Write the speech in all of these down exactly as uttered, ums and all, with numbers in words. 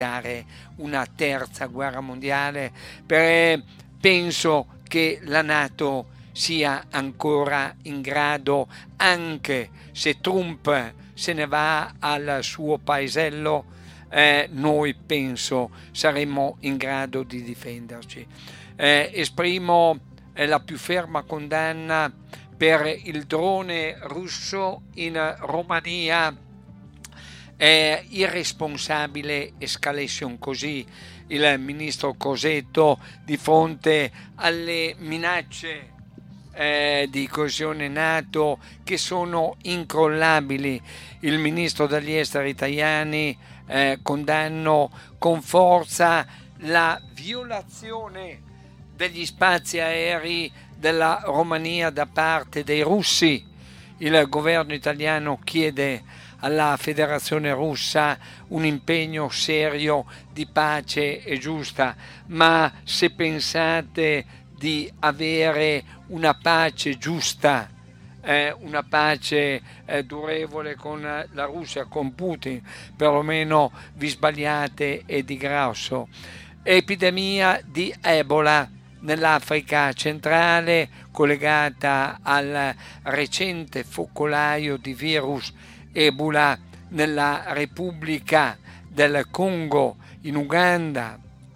una terza guerra mondiale, perché penso che la NATO sia ancora in grado, anche se Trump se ne va al suo paesello, eh, noi penso saremmo in grado di difenderci. Eh, esprimo eh, la più ferma condanna per il drone russo in Romania. È irresponsabile escalation così. Il ministro Crosetto, di fronte alle minacce eh, di coesione NATO che sono incrollabili, il ministro degli esteri italiani eh, condannò con forza la violazione degli spazi aerei della Romania da parte dei russi. Il governo italiano chiede alla Federazione Russa un impegno serio di pace e giusta, ma se pensate di avere una pace giusta, eh, una pace eh, durevole con la Russia, con Putin, perlomeno vi sbagliate e di grosso. Epidemia di Ebola nell'Africa centrale collegata al recente focolaio di virus Ebola nella Repubblica del Congo, in Uganda.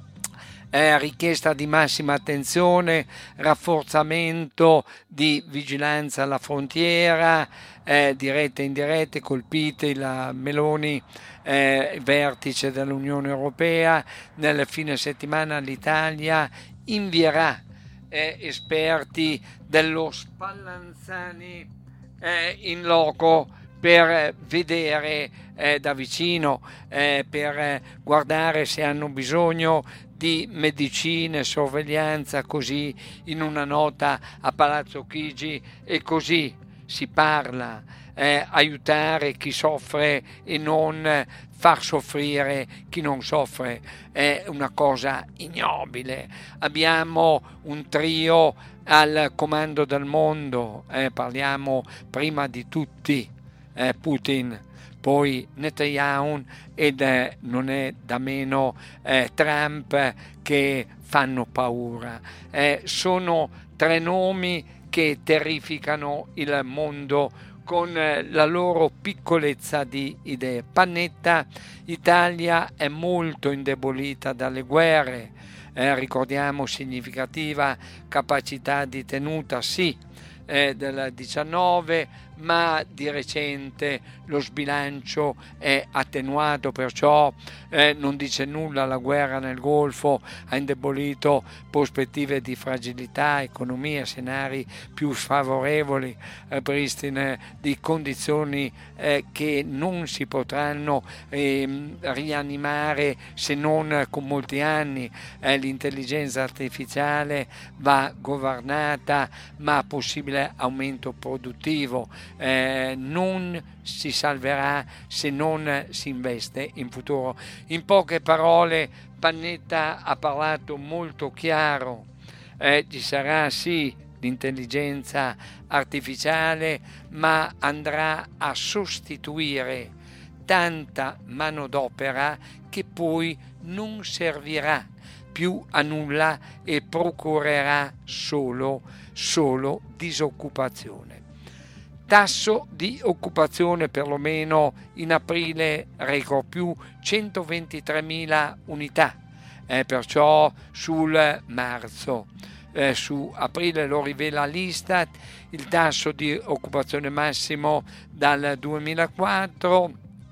Eh, richiesta di massima attenzione, rafforzamento di vigilanza alla frontiera, eh, dirette e indirette, colpite la Meloni, eh, vertice dell'Unione Europea. Nel fine settimana l'Italia invierà eh, esperti dello Spallanzani eh, in loco per vedere eh, da vicino, eh, per eh, guardare se hanno bisogno di medicine, sorveglianza, così in una nota a Palazzo Chigi, e così si parla, eh, aiutare chi soffre e non far soffrire chi non soffre, è una cosa ignobile. Abbiamo un trio al comando del mondo, eh, parliamo prima di tutti eh, Putin, poi Netanyahu ed eh, non è da meno eh, Trump, che fanno paura. Eh, sono tre nomi che terrificano il mondo con eh, la loro piccolezza di idee. Pannetta: Italia è molto indebolita dalle guerre, eh, ricordiamo significativa capacità di tenuta, sì, eh, del diciannove, ma di recente lo sbilancio è attenuato, perciò eh, non dice nulla la guerra nel Golfo, ha indebolito prospettive di fragilità, economia, scenari più sfavorevoli, eh, pristine di condizioni eh, che non si potranno eh, rianimare se non con molti anni. Eh, l'intelligenza artificiale va governata, ma possibile aumento produttivo. Eh, non si salverà se non si investe in futuro. In poche parole, Pannetta ha parlato molto chiaro. Eh, ci sarà sì l'intelligenza artificiale, ma andrà a sostituire tanta manodopera che poi non servirà più a nulla e procurerà solo, solo disoccupazione. Tasso di occupazione perlomeno in aprile record, più centoventitremila unità, eh, perciò sul marzo. Eh, su aprile lo rivela l'Istat, il tasso di occupazione massimo dal duemilaquattro,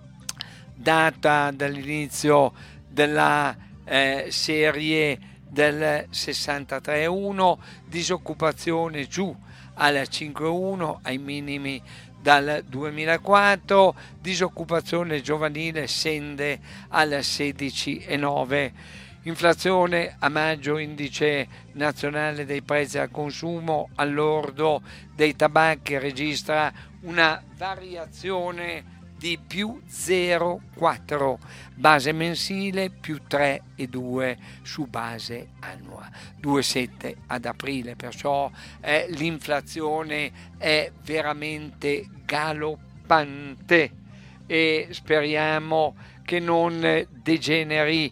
data dall'inizio della eh, serie del sessantatré virgola uno, disoccupazione giù al cinque virgola uno, ai minimi dal duemilaquattro, disoccupazione giovanile scende al sedici virgola nove. Inflazione a maggio, indice nazionale dei prezzi al consumo al lordo dei tabacchi, registra una variazione di più zero virgola quattro, base mensile più tre virgola due su base annua, due virgola sette ad aprile, perciò eh, l'inflazione è veramente galoppante e speriamo che non degeneri